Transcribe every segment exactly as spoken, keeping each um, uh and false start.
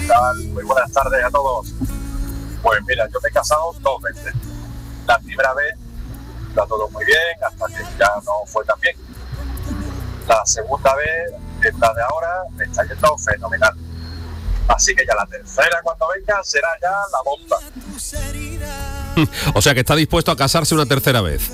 tal? Muy buenas tardes a todos. Pues mira, yo me he casado dos veces. La primera vez está todo muy bien, hasta que ya no fue tan bien. La segunda vez, esta de ahora, me está yendo fenomenal. Así que ya la tercera, cuando venga, será ya la bomba. O sea que está dispuesto a casarse una tercera vez.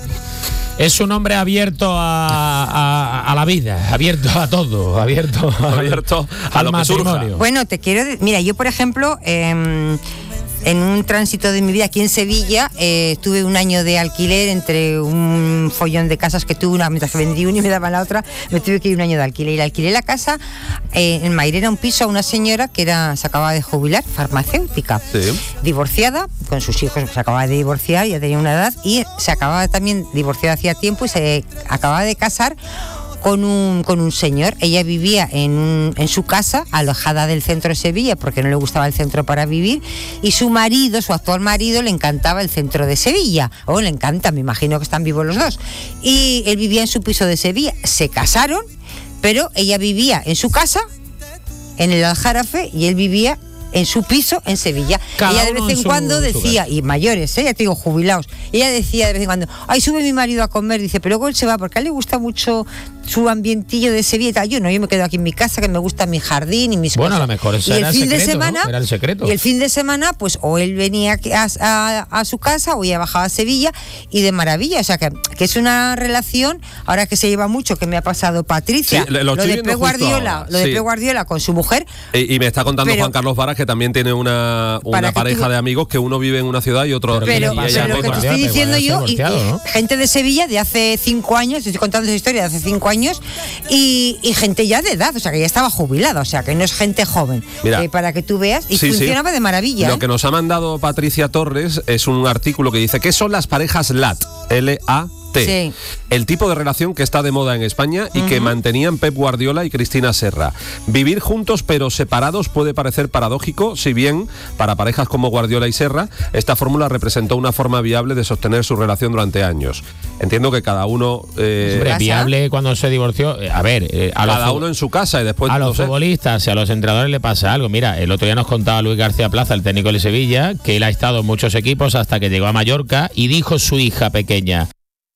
Es un hombre abierto a, a, a la vida, abierto a todo, abierto, a, abierto a al lo que matrimonio. surja. Bueno, te quiero... De- Mira, yo, por ejemplo... Eh, En un tránsito de mi vida aquí en Sevilla, eh, tuve un año de alquiler entre un follón de casas que tuve, una mientras que vendí una y me daban la otra, me tuve que ir un año de alquiler. Y le alquilé la casa eh, en Mairena, un piso a una señora que era se acababa de jubilar, farmacéutica, Sí. divorciada, con sus hijos, se acababa de divorciar, ya tenía una edad, y se acababa también divorciada hacía tiempo y se acababa de casar con un, con un señor. Ella vivía en, un, en su casa, alojada del centro de Sevilla, porque no le gustaba el centro para vivir, y su marido, su actual marido, le encantaba el centro de Sevilla, o le encanta, me imagino que están vivos los dos, y él vivía en su piso de Sevilla. Se casaron, pero ella vivía en su casa, en el Aljarafe, y él vivía en su piso en Sevilla. Cada Ella de uno vez en en su- cuando su decía, casa. y mayores, ¿eh? Ya te digo, jubilados, ella decía de vez en cuando, ay, sube mi marido a comer, dice, pero luego él se va, porque a él le gusta mucho su ambientillo de Sevilla y tal. Yo no, yo me quedo aquí en mi casa, que me gusta mi jardín y mis Bueno, cosas. a lo mejor ese y el era el fin de secreto, semana, ¿no? Era el secreto. Y el fin de semana, pues o él venía aquí a, a, a su casa o ella bajaba a Sevilla, y de maravilla. O sea, que, que es una relación, ahora que se lleva mucho, que me ha pasado Patricia, Sí, lo- lo lo estoy de viendo Pep justo Guardiola, ahora, lo de sí. Pep Guardiola con su mujer. Y, y me está contando Pero- Juan Carlos Varas que también tiene una, una Para que pareja tú- de amigos, que uno vive en una ciudad y otro Pero- y Pero, y ella pero en lo que te otra. estoy diciendo yo, y, divorciado, y ¿no? gente de Sevilla de hace cinco años, te estoy contando esa historia de hace cinco años, y, y gente ya de edad, o sea, que ya estaba jubilada, o sea, que no es gente joven. Mira. Eh, para que tú veas, y Sí, sí. funcionaba de maravilla. Lo ¿eh? que nos ha mandado Patricia Torres es un artículo que dice: ¿qué son las parejas L A T? L A T. Sí. El tipo de relación que está de moda en España y que mantenían Pep Guardiola y Cristina Serra. Vivir juntos pero separados puede parecer paradójico, si bien para parejas como Guardiola y Serra esta fórmula representó una forma viable de sostener su relación durante años. Entiendo que cada uno eh, Hombre, ¿Casa? viable cuando se divorció. eh, A ver, eh, a los cada fu- uno en su casa y después a no los sé. futbolistas y a los entrenadores le pasa algo. Mira, el otro día nos contaba Luis García Plaza, el técnico de Sevilla, que él ha estado en muchos equipos hasta que llegó a Mallorca y dijo su hija pequeña: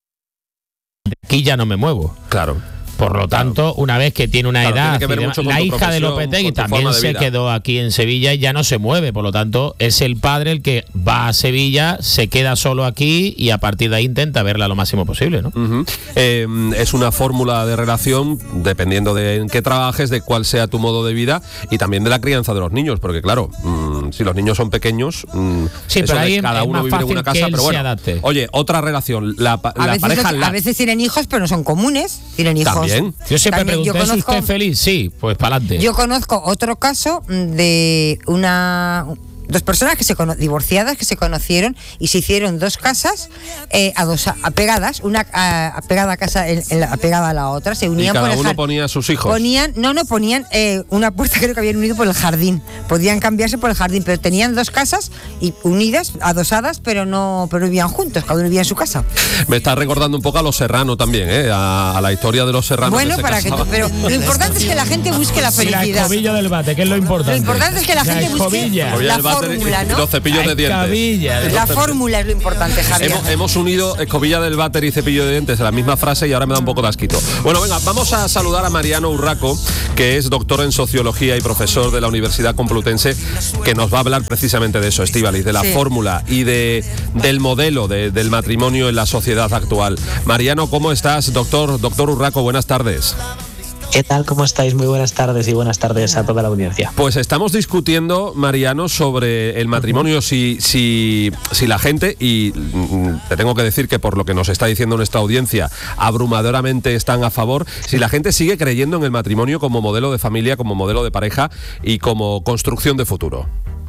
de aquí ya no me muevo. Claro. Por lo tanto, una vez que tiene una Claro, edad, tiene que ver y demás, mucho con la tu hija de profesión, Lopetegui con tu también forma de se vida. quedó aquí en Sevilla y ya no se mueve. Por lo tanto, es el padre el que va a Sevilla, se queda solo aquí y a partir de ahí intenta verla lo máximo posible, ¿no? Ujú. Eh, es una fórmula de relación dependiendo de en qué trabajes, de cuál sea tu modo de vida y también de la crianza de los niños, porque claro, mmm, si los niños son pequeños, mmm, Sí, eso pero de ahí cada es uno más vivir en fácil una que casa, él pero se bueno. adapte. Oye, otra relación, la, pa- A la veces, pareja a L A T. veces tienen hijos, pero no son comunes. Tienen hijos. También. Yo siempre También, yo pregunté, ¿es conozco- usted feliz? Sí, pues para adelante. Yo conozco otro caso de una dos personas que se cono- divorciadas que se conocieron y se hicieron dos casas eh, adosa- apegadas, una a- apegada a casa en- en la- apegada a la otra, se Y unían cada por el uno jar- ponía a sus hijos. Ponían, no, no, ponían eh, una puerta, creo que habían unido por el jardín. Podían cambiarse por el jardín, pero tenían dos casas y unidas, adosadas, pero no, pero vivían juntos, cada uno vivía en su casa. Me está recordando un poco a los Serrano también, ¿eh? a, a la historia de los Serrano. Bueno, se para que tú, casaban. pero lo importante es que la gente busque la Y la felicidad. escobilla del bate, que es lo importante. Lo importante es que la gente busque escobilla. Escobilla la del váter y- fórmula, y ¿no? los cepillos La de dientes. escobilla. La fórmula es lo importante, Javier. Hemos, hemos unido escobilla del váter y cepillo de dientes en la misma frase y ahora me da un poco de asquito. Bueno, venga, vamos a saludar a Mariano Urraco, que es doctor en Sociología y profesor de la Universidad Complutense, que nos va a hablar precisamente de eso, Estíbaliz, de la Sí. fórmula y de del modelo de- del matrimonio en la sociedad actual. Mariano, ¿cómo estás? Doctor, doctor Urraco, buenas tardes. ¿Qué tal? ¿Cómo estáis? Muy buenas tardes y buenas tardes a toda la audiencia. Pues estamos discutiendo, Mariano, sobre el matrimonio, si, si, si la gente, y mm, te tengo que decir que por lo que nos está diciendo nuestra audiencia, abrumadoramente están a favor, si la gente sigue creyendo en el matrimonio como modelo de familia, como modelo de pareja y como construcción de futuro.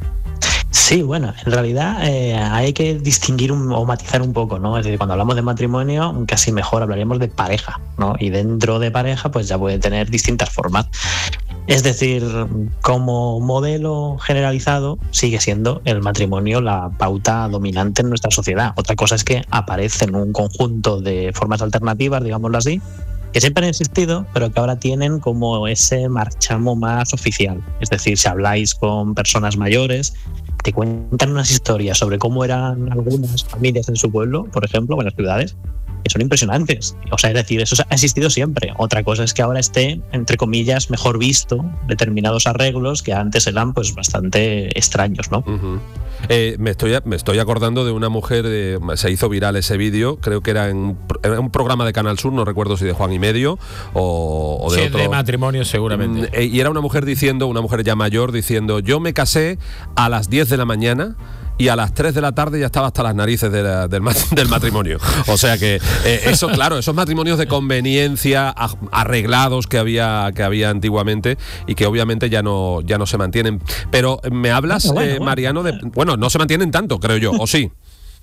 Sí, bueno, en realidad eh, hay que distinguir un, o matizar un poco, ¿no? Es decir, cuando hablamos de matrimonio, casi mejor hablaríamos de pareja, ¿no? Y dentro de pareja, pues ya puede tener distintas formas. Es decir, como modelo generalizado, sigue siendo el matrimonio la pauta dominante en nuestra sociedad. Otra cosa es que aparecen un conjunto de formas alternativas, digámoslo así, que siempre han existido, pero que ahora tienen como ese marchamo más oficial. Es decir, si habláis con personas mayores, te cuentan unas historias sobre cómo eran algunas familias en su pueblo, por ejemplo, o en las ciudades, que son impresionantes. O sea, es decir, eso ha existido siempre. Otra cosa es que ahora esté, entre comillas, mejor visto determinados arreglos que antes eran pues bastante extraños, ¿no? Uh-huh. Eh, me, estoy, me estoy acordando de una mujer, de, se hizo viral ese vídeo, creo que era en era un programa de Canal Sur, no recuerdo si de Juan y Medio o, o de sí, otro. de matrimonio seguramente. Eh, y era una mujer diciendo, una mujer ya mayor, diciendo, yo me casé a las diez de la mañana y a las tres de la tarde ya estaba hasta las narices de la, del, del matrimonio. O sea que eh, eso, claro, esos matrimonios de conveniencia arreglados que había que había antiguamente y que obviamente ya no ya no se mantienen. Pero me hablas, bueno, bueno, eh, Mariano, de bueno, no se mantienen tanto, creo yo, ¿o sí?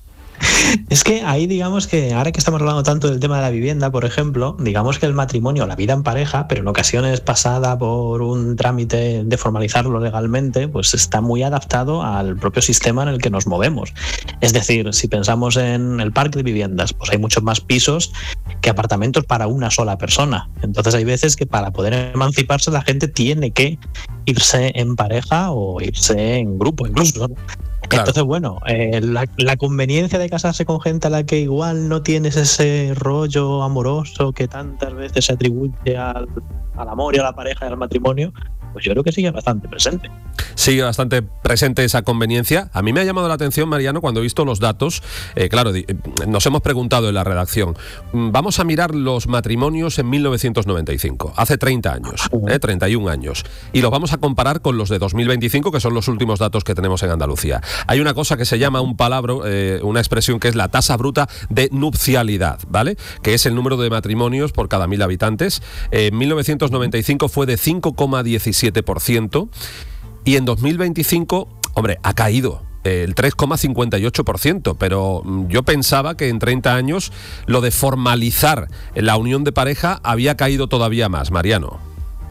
Es que ahí digamos que ahora que estamos hablando tanto del tema de la vivienda, por ejemplo, digamos que el matrimonio, la vida en pareja, pero en ocasiones pasada por un trámite de formalizarlo legalmente, pues está muy adaptado al propio sistema en el que nos movemos. Es decir, si pensamos en el parque de viviendas, pues hay muchos más pisos que apartamentos para una sola persona. Entonces hay veces que para poder emanciparse la gente tiene que irse en pareja o irse en grupo incluso, ¿no? Claro. Entonces, bueno, eh, la, la conveniencia de casarse con gente a la que igual no tienes ese rollo amoroso que tantas veces se atribuye al, al amor y a la pareja y al matrimonio, pues yo creo que sigue bastante presente. Sigue bastante presente esa conveniencia. A mí me ha llamado la atención, Mariano, cuando he visto los datos. Eh, claro, nos hemos preguntado en la redacción, vamos a mirar los matrimonios en mil novecientos noventa y cinco, hace treinta años, eh, treinta y un años, y los vamos a comparar con los de dos mil veinticinco, que son los últimos datos que tenemos en Andalucía. Hay una cosa que se llama un palabra, eh, una expresión que es la tasa bruta de nupcialidad, ¿vale? Que es el número de matrimonios por cada mil habitantes. Eh, en mil novecientos noventa y cinco fue de cinco coma diecisiete por ciento y en dos mil veinticinco, hombre, ha caído el tres coma cincuenta y ocho por ciento, pero yo pensaba que en treinta años lo de formalizar la unión de pareja había caído todavía más, Mariano.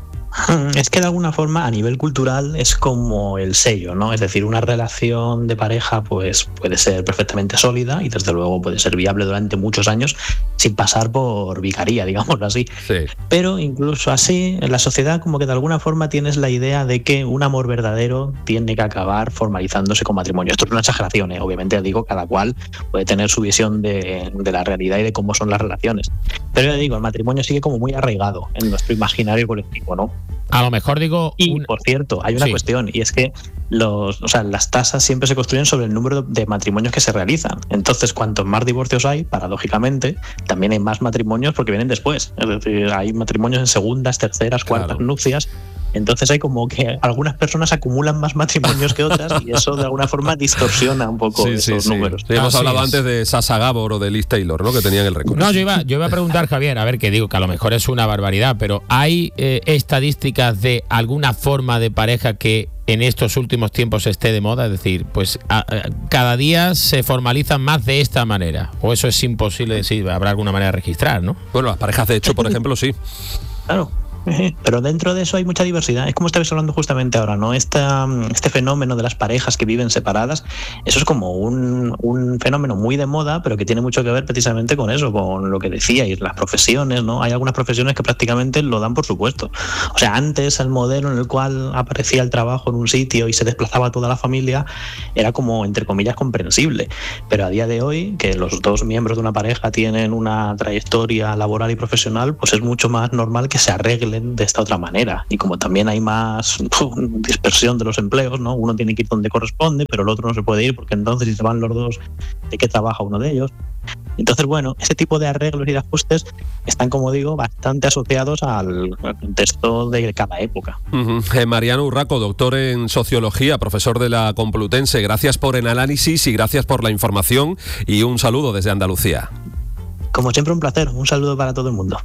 Es que de alguna forma a nivel cultural es como el sello, ¿no? Es decir, una relación de pareja pues puede ser perfectamente sólida y desde luego puede ser viable durante muchos años sin pasar por vicaría, digámoslo así. Sí. Pero incluso así, en la sociedad como que de alguna forma tienes la idea de que un amor verdadero tiene que acabar formalizándose con matrimonio. Esto es una exageración, ¿eh? Obviamente digo, cada cual puede tener su visión de, de la realidad y de cómo son las relaciones. Pero ya digo, el matrimonio sigue como muy arraigado en nuestro imaginario colectivo, ¿no? A lo mejor digo... Y, un... por cierto, hay una sí. cuestión, y es que los, o sea, las tasas siempre se construyen sobre el número de matrimonios que se realizan. Entonces, cuantos más divorcios hay, paradójicamente, también hay más matrimonios porque vienen después. Es decir, hay matrimonios en segundas, terceras, cuartas claro. nupcias. Entonces hay como que algunas personas acumulan más matrimonios que otras y eso de alguna forma distorsiona un poco sí, esos sí, números. Sí, hemos Así hablado es. antes de Sasha Gabor o de Liz Taylor, ¿no? Que tenían el récord. No, yo iba, yo iba a preguntar, Javier, a ver, que digo que a lo mejor es una barbaridad, pero ¿hay eh, estadísticas de alguna forma de pareja que en estos últimos tiempos esté de moda? Es decir, pues a, a, cada día se formalizan más de esta manera. O eso es imposible decir, habrá alguna manera de registrar, ¿no? Bueno, las parejas de hecho, por ejemplo, sí. Claro. Pero dentro de eso hay mucha diversidad. Es como estabais hablando justamente ahora, ¿no? Esta, este fenómeno de las parejas que viven separadas, eso es como un, un fenómeno muy de moda, pero que tiene mucho que ver precisamente con eso, con lo que decíais, las profesiones, ¿no? Hay algunas profesiones que prácticamente lo dan por supuesto. O sea, antes el modelo en el cual aparecía el trabajo en un sitio y se desplazaba toda la familia era como, entre comillas, comprensible. Pero a día de hoy, que los dos miembros de una pareja tienen una trayectoria laboral y profesional, pues es mucho más normal que se arreglen de esta otra manera. Y como también hay más uf, dispersión de los empleos, ¿no? Uno tiene que ir donde corresponde, pero el otro no se puede ir porque entonces si se van los dos, ¿de qué trabaja uno de ellos? Entonces, bueno, ese tipo de arreglos y de ajustes están, como digo, bastante asociados al, al contexto de cada época. Uh-huh. eh, Mariano Urraco, doctor en Sociología, profesor de la Complutense, gracias por el análisis y gracias por la información y un saludo desde Andalucía. Como siempre, un placer. Un saludo para todo el mundo.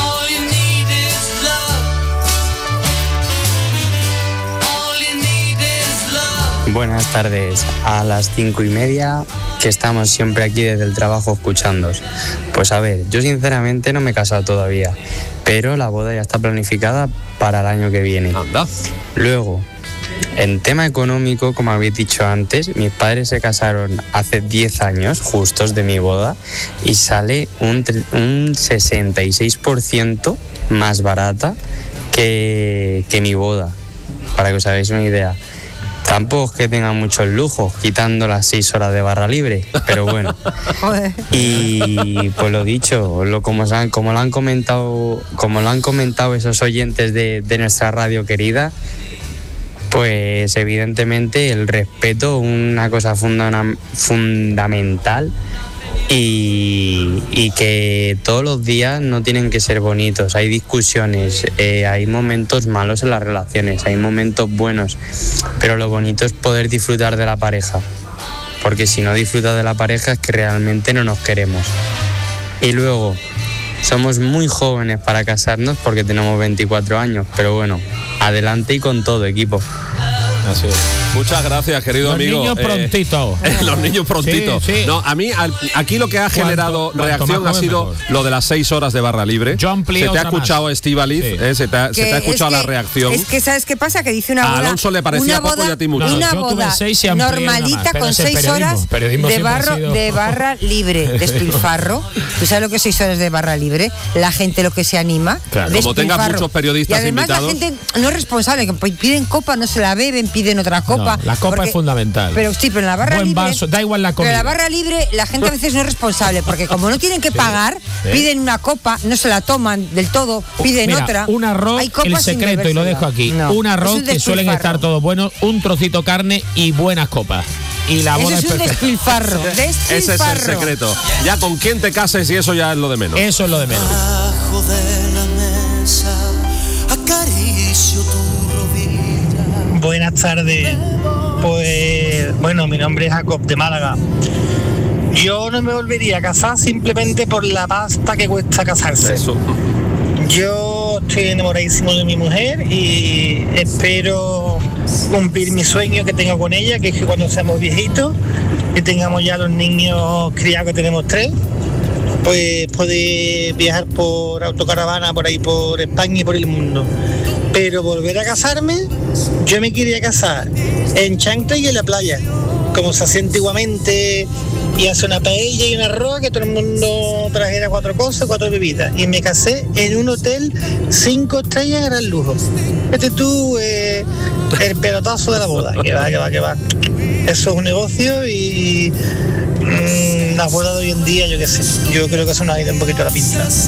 Buenas tardes, a las cinco y media que estamos siempre aquí desde el trabajo escuchándos. Pues a ver, yo sinceramente no me he casado todavía, pero la boda ya está planificada para el año que viene. Anda. Luego, En tema económico, como habéis dicho antes, mis padres se casaron hace diez años, justos de mi boda, y sale un, un sesenta y seis por ciento más barata que, que mi boda, para que os hagáis una idea. Tampoco es que tenga muchos lujos, quitando las seis horas de barra libre, pero bueno. Y pues lo dicho, lo, como, han, como lo han comentado, como lo han comentado esos oyentes de, de nuestra radio querida, pues evidentemente el respeto, una cosa funda- fundamental, y, y que todos los días no tienen que ser bonitos. Hay discusiones, eh, hay momentos malos en las relaciones, hay momentos buenos, pero lo bonito es poder disfrutar de la pareja, porque si no disfrutas de la pareja es que realmente no nos queremos. Y luego, somos muy jóvenes para casarnos porque tenemos veinticuatro años, pero bueno, adelante y con todo, equipo. Así es. Muchas gracias, querido los amigo. Niños Eh, prontito. los niños prontito. Sí, sí. No, a mí al- aquí lo que ha generado cuanto reacción más ha sido mejor. lo de las seis horas de barra libre. Yo amplío se te ha otra más. escuchado Estíbaliz, Sí. eh, se te ha, se Que te ha es escuchado que- la reacción. Es que, ¿sabes qué pasa? Que dice una A boda. Alonso le parecía una poco boda, y a ti mucho. No, Una yo tuve boda seis y amplié una más, normalita pero con ese es seis periodismo. horas Periodismo de, siempre ha barro, sido- de barra libre, despilfarro. ¿Tú sabes lo que es seis horas de barra libre? La gente lo que se anima. Claro. Como tengas despilfarro. muchos periodistas Y además invitados. la gente no es responsable, que piden copa, no se la beben, piden otra copa. No, la copa porque- es fundamental. Pero sí, pero en la barra Buen libre. vaso, da igual la Pero en la comida. barra libre la gente a veces no es responsable, porque como no tienen que pagar, sí. piden una copa, no se la toman del todo, piden Mira, otra. un arroz, Hay copas el sin secreto, y lo dejo aquí. bebérsela. No, un arroz es un que suelen despilfarro. estar todos buenos, un trocito carne y buenas copas. Y la Eso boda es es un perfecta. despilfarro. Ese es el Despilfarro. secreto. Ya con quién te cases y eso ya es lo de menos. Eso es lo de menos. Debajo de la mesa acaricio tu rodilla. Buenas tardes. Pues bueno, mi nombre es Jacob de Málaga. Yo no me volvería a casar simplemente por la pasta que cuesta casarse. Eso. Yo estoy enamoradísimo de mi mujer y espero cumplir mi sueño que tengo con ella, que es que cuando seamos viejitos y tengamos ya los niños criados, que tenemos tres, pues poder viajar por autocaravana por ahí por España y por el mundo. Pero volver a casarme, yo me quería casar en chancla y en la playa, como se hacía antiguamente, y hace una paella y una arroz, que todo el mundo trajera cuatro cosas, cuatro bebidas. Y me casé en un hotel cinco estrellas, gran lujo. Este tú, eh, el pelotazo de la boda, que va, que va, que va. Eso es un negocio y mmm, las bodas de hoy en día, yo qué sé, yo creo que eso nos ha ido un poquito a la pinta. Si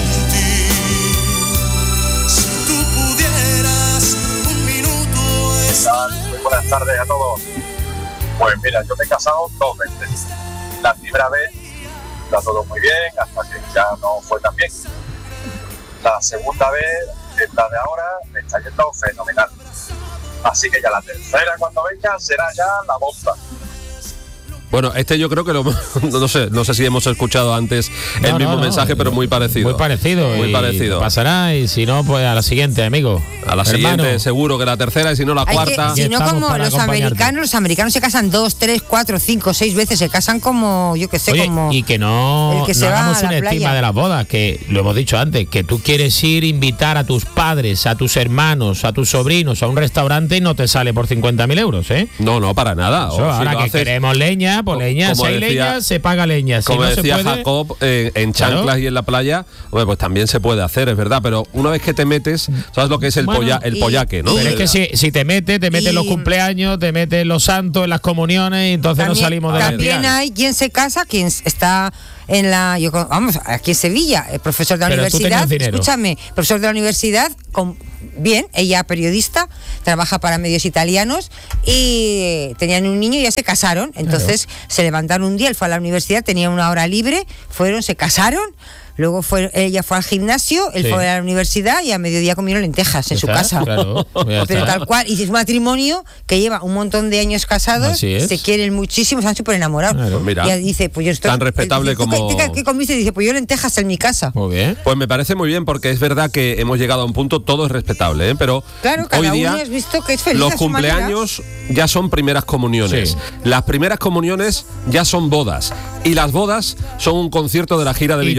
tú pudieras un minuto ¿Qué estar. tal? Muy buenas tardes a todos. Pues mira, yo me he casado dos veces. La primera vez está todo muy bien, hasta que ya no fue tan bien. La segunda vez, esta de ahora, me está yendo fenomenal. Así que ya la tercera, cuando venga, será ya la bomba. Bueno, este yo creo que lo no sé, no sé si hemos escuchado antes el No, mismo no, no. mensaje, pero muy parecido. Muy parecido. Muy y parecido. Pasará y si no, pues a la siguiente, amigo. A la Hermano. siguiente, seguro que la tercera y si no la Hay que- cuarta. si no, Estamos como para los acompañarte. americanos, los americanos se casan dos, tres, cuatro, cinco, seis veces, se casan como, yo que sé, Oye, como. y que no, el que no se va hagamos a la una estima playa. de las bodas, que lo hemos dicho antes, que tú quieres ir invitar a tus padres, a tus hermanos, a tus sobrinos a un restaurante y no te sale por cincuenta mil euros, ¿eh? No, no, para nada. Eso, O si ahora lo que haces- queremos leña, pues co- leña, como si hay decía- leña, se paga leña. Si Como no decía se puede, Jacob, eh, en chanclas Claro. y en la playa, hombre, pues también se puede hacer, es verdad, pero una vez que te metes, ¿sabes lo que es el, Bueno, polla- el y- pollaque, no? Pero es que si, si te metes, te metes en los Y- cumpleaños, te metes en los santos, en las comuniones, y entonces no También, salimos de la también espiral. hay quien se casa, quien está en la, yo, con- vamos, aquí en Sevilla, el profesor de la Pero tú universidad, tenías dinero. escúchame, profesor de la universidad, con, bien, ella periodista, trabaja para medios italianos y tenían un niño y ya se casaron, entonces se levantaron un día, él fue a la universidad, tenía una hora libre, fueron, se casaron. Luego fue, ella fue al gimnasio, él Sí. fue a la universidad y a mediodía comieron lentejas en Ya su está, casa. claro, ya Pero está. tal cual, y es un matrimonio que lleva un montón de años casados, Así es. se quieren muchísimo, están súper enamorados. Claro. Pues mira, y dice, pues yo estoy. tan respetable dice, ¿tú como- ¿Qué, qué, qué comiste? Dice, pues yo lentejas en mi casa. Muy bien. Pues me parece muy bien porque es verdad que hemos llegado a un punto, todo es respetable, ¿eh? Pero Claro, cada hoy día uno has visto que es feliz los a su manera. cumpleaños ya son primeras comuniones. Sí. Las primeras comuniones ya son bodas y las bodas son un concierto de la gira de Y Beyoncé. todo ahí está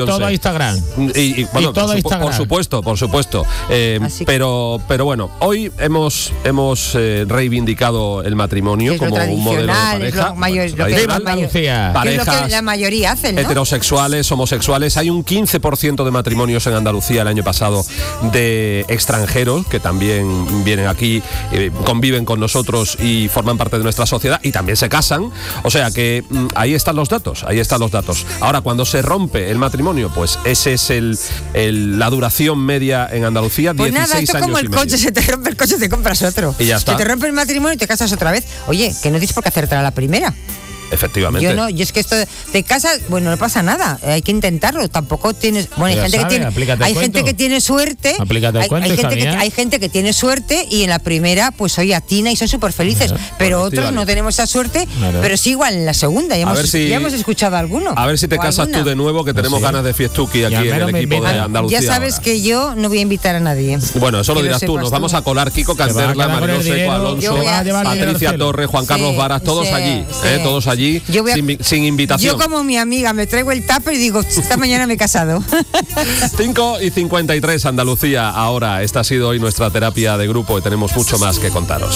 Instagram. Y, y, bueno, Y todo por, supu- Instagram. por supuesto, por supuesto. Eh, Así que- pero, pero bueno, hoy hemos, hemos eh, reivindicado el matrimonio Es lo como un modelo de tradicional, es pareja. lo mayor- Bueno, lo que- tradicional. lo mayor- Andalucía. que es lo que Parejas la mayoría hacen, ¿no? heterosexuales, homosexuales. Hay un quince por ciento de matrimonios en Andalucía el año pasado de extranjeros que también vienen aquí, eh, conviven con nosotros y forman parte de nuestra sociedad y también se casan. O sea que mm, ahí están los datos, ahí están los datos. Ahora, cuando se rompe el matrimonio, pues ese es el, el- la duración media en Andalucía, Pues dieciséis nada, esto es años como el y medio. coche, se te rompe el coche, te compras otro. Y ya está. Se te rompe el matrimonio y te casas otra vez. Oye, que no tienes por qué hacerte a la primera. Efectivamente. Yo no, yo es que esto de- te casas, bueno, no pasa nada, hay que intentarlo, tampoco tienes, bueno, hay Ya gente sabes, que tiene, aplícate el hay gente cuento. que tiene suerte, Aplícate el hay, cuento, hay hija gente que mía. hay gente que tiene suerte y en la primera pues oye atina y son súper felices, pero otros Estivali. no tenemos esa suerte, Claro. pero sí igual en la segunda, ya, A hemos, ver si- ya hemos escuchado alguno. A ver si te o casas alguna. tú de nuevo, que tenemos Sí. ganas de fiestuki aquí Y al en menos el me equipo de invitan. Andalucía. Ya sabes ahora. que yo no voy a invitar a nadie. Bueno, eso lo Que dirás tú. sepas Nos vamos a colar Kiko Te vas a Canterla, quedar con Marino el Seco, dinero, Alonso, yo voy a llevar el dinero al Patricia cielo. Torres, Juan Carlos Sí, Varas, todos sí, allí, sí. ¿eh? todos allí, Yo voy a- sin, sin invitación. Yo como mi amiga me traigo el tupper y digo, esta mañana me he casado. cinco y cincuenta y tres, Andalucía. Ahora, esta ha sido hoy nuestra terapia de grupo y tenemos mucho más que contaros.